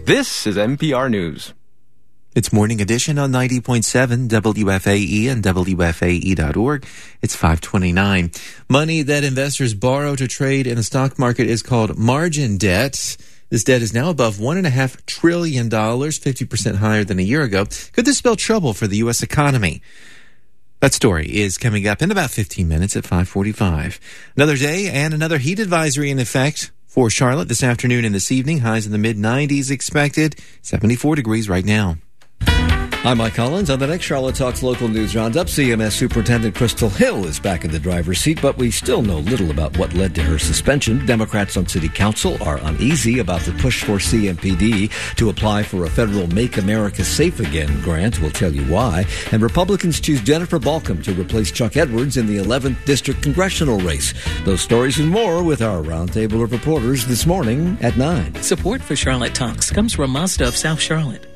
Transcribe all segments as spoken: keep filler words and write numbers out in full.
This is N P R News. It's Morning Edition on ninety point seven W F A E and W F A E dot org. It's five twenty-nine. Money that investors borrow to trade in the stock market is called margin debt. This debt is now above one point five trillion dollars, fifty percent higher than a year ago. Could this spell trouble for the U S economy? That story is coming up in about fifteen minutes at five forty-five. Another day and another heat advisory in effect for Charlotte this afternoon and this evening. Highs in the mid nineties expected. seventy-four degrees right now. I'm Mike Collins. On the next Charlotte Talks local news roundup, C M S Superintendent Crystal Hill is back in the driver's seat, but we still know little about what led to her suspension. Democrats on City Council are uneasy about the push for C M P D to apply for a federal Make America Safe Again grant. We'll tell you why. And Republicans choose Jennifer Balcom to replace Chuck Edwards in the eleventh District congressional race. Those stories and more with our roundtable of reporters this morning at nine. Support for Charlotte Talks comes from Mazda of South Charlotte.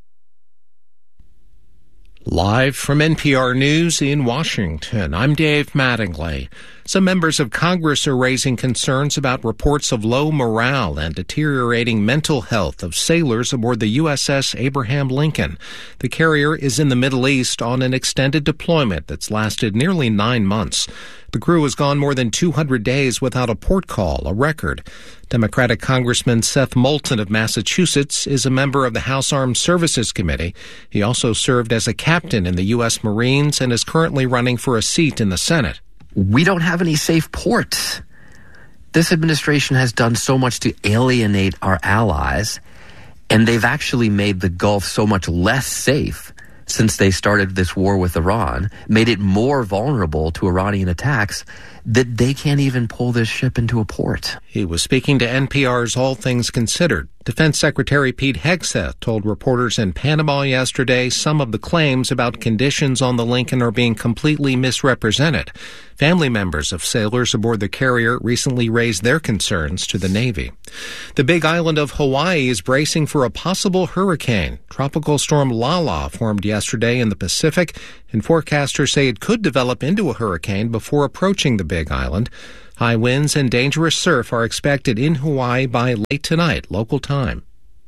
Live from N P R News in Washington, I'm Dave Mattingly. Some members of Congress are raising concerns about reports of low morale and deteriorating mental health of sailors aboard the U S S Abraham Lincoln. The carrier is in the Middle East on an extended deployment that's lasted nearly nine months. The crew has gone more than two hundred days without a port call, a record. Democratic Congressman Seth Moulton of Massachusetts is a member of the House Armed Services Committee. He also served as a captain in the U S Marines and is currently running for a seat in the Senate. We don't have any safe ports. This administration has done so much to alienate our allies, and they've actually made the Gulf so much less safe since they started this war with Iran, made it more vulnerable to Iranian attacks, that they can't even pull this ship into a port. He was speaking to N P R's All Things Considered. Defense Secretary Pete Hegseth told reporters in Panama yesterday some of the claims about conditions on the Lincoln are being completely misrepresented. Family members of sailors aboard the carrier recently raised their concerns to the Navy. The Big Island of Hawaii is bracing for a possible hurricane. Tropical storm Lala formed yesterday in the Pacific, and forecasters say it could develop into a hurricane before approaching the Big Island. High winds and dangerous surf are expected in Hawaii by late tonight, local time.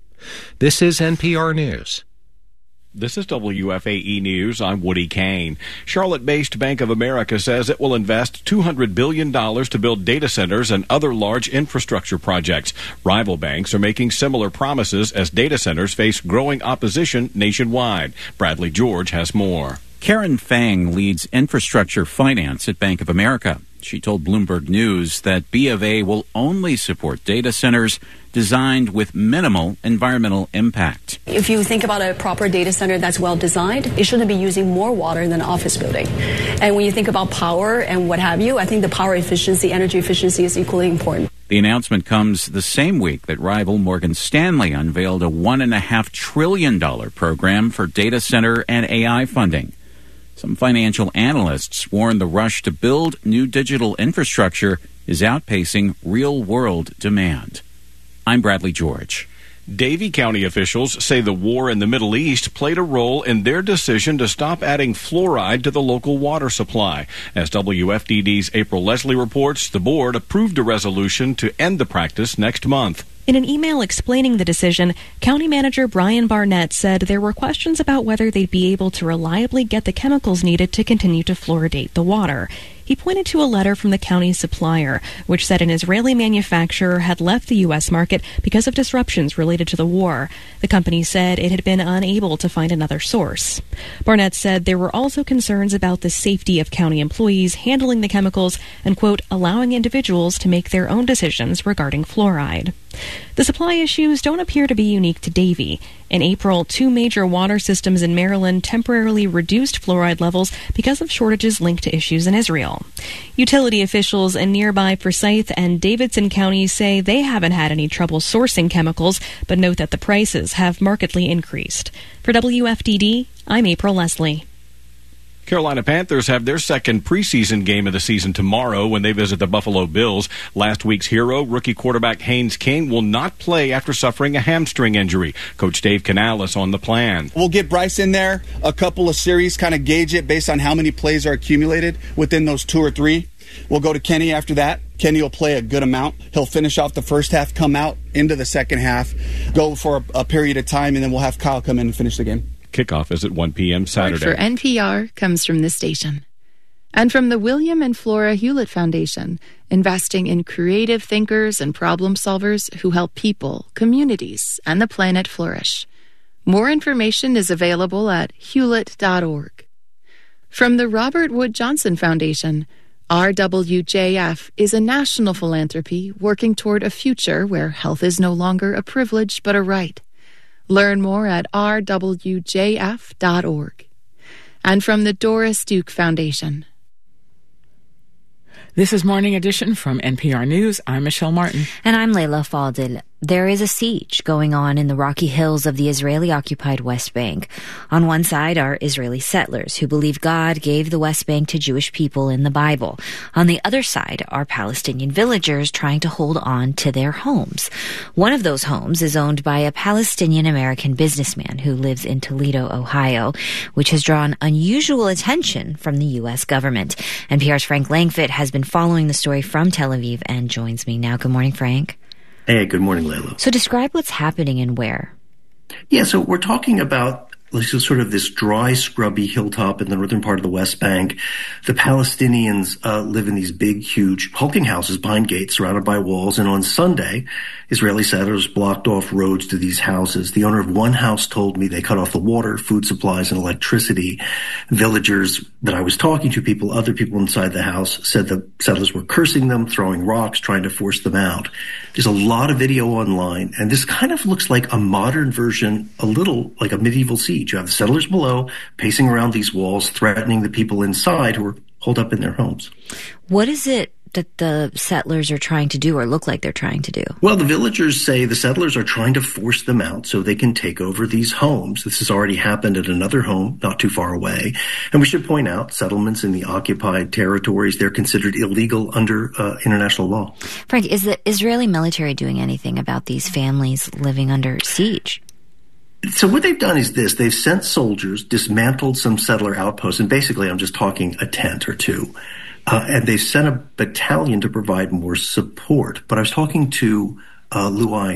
This is N P R News. This is W F A E News. I'm Woody Kane. Charlotte-based Bank of America says it will invest two hundred billion dollars to build data centers and other large infrastructure projects. Rival banks are making similar promises as data centers face growing opposition nationwide. Bradley George has more. Karen Fang leads infrastructure finance at Bank of America. She told Bloomberg News that B of A will only support data centers designed with minimal environmental impact. If you think about a proper data center that's well designed, it shouldn't be using more water than an office building. And when you think about power and what have you, I think the power efficiency, energy efficiency is equally important. The announcement comes the same week that rival Morgan Stanley unveiled a one point five trillion dollars program for data center and A I funding. Some financial analysts warn the rush to build new digital infrastructure is outpacing real-world demand. I'm Bradley George. Davie County officials say the war in the Middle East played a role in their decision to stop adding fluoride to the local water supply. As W F D D's April Leslie reports, the board approved a resolution to end the practice next month. In an email explaining the decision, County Manager Brian Barnett said there were questions about whether they'd be able to reliably get the chemicals needed to continue to fluoridate the water. He pointed to a letter from the county's supplier, which said an Israeli manufacturer had left the U S market because of disruptions related to the war. The company said it had been unable to find another source. Barnett said there were also concerns about the safety of county employees handling the chemicals and, quote, allowing individuals to make their own decisions regarding fluoride. The supply issues don't appear to be unique to Davie. In April, two major water systems in Maryland temporarily reduced fluoride levels because of shortages linked to issues in Israel. Utility officials in nearby Forsyth and Davidson counties say they haven't had any trouble sourcing chemicals, but note that the prices have markedly increased. For W F D D, I'm April Leslie. Carolina Panthers have their second preseason game of the season tomorrow when they visit the Buffalo Bills. Last week's hero, rookie quarterback Haynes King, will not play after suffering a hamstring injury. Coach Dave Canales on the plan. We'll get Bryce in there, a couple of series, kind of gauge it based on how many plays are accumulated within those two or three. We'll go to Kenny after that. Kenny will play a good amount. He'll finish off the first half, come out into the second half, go for a, a period of time, and then we'll have Kyle come in and finish the game. Kickoff is at one p.m. Saturday. Support for N P R comes from this station. And from the William and Flora Hewlett Foundation, investing in creative thinkers and problem solvers who help people, communities, and the planet flourish. More information is available at hewlett dot org. From the Robert Wood Johnson Foundation, R W J F is a national philanthropy working toward a future where health is no longer a privilege but a right. Learn more at r w j f dot org. And from the Doris Duke Foundation. This is Morning Edition from N P R News. I'm Michelle Martin. And I'm Leila Fadil. There is a siege going on in the rocky hills of the Israeli-occupied West Bank. On one side are Israeli settlers who believe God gave the West Bank to Jewish people in the Bible. On the other side are Palestinian villagers trying to hold on to their homes. One of those homes is owned by a Palestinian-American businessman who lives in Toledo, Ohio, which has drawn unusual attention from the U S government. N P R's Frank Langfitt has been following the story from Tel Aviv and joins me now. Good morning, Frank. Hey, good morning, Layla. So describe what's happening and where. Yeah, so we're talking about sort of this dry, scrubby hilltop in the northern part of the West Bank. The Palestinians uh, live in these big, huge, hulking houses behind gates surrounded by walls. And on Sunday, Israeli settlers blocked off roads to these houses. The owner of one house told me they cut off the water, food supplies, and electricity. Villagers that I was talking to, people, other people inside the house, said the settlers were cursing them, throwing rocks, trying to force them out. There's a lot of video online, and this kind of looks like a modern version, a little like a medieval siege. You have the settlers below pacing around these walls, threatening the people inside who are holed up in their homes. What is it that the settlers are trying to do or look like they're trying to do? Well, the villagers say the settlers are trying to force them out so they can take over these homes. This has already happened at another home not too far away. And we should point out, settlements in the occupied territories, they're considered illegal under uh, international law. Frank, is the Israeli military doing anything about these families living under siege? So what they've done is this. They've sent soldiers, dismantled some settler outposts, and basically I'm just talking a tent or two. Uh, and they've sent a battalion to provide more support. But I was talking to uh, Luai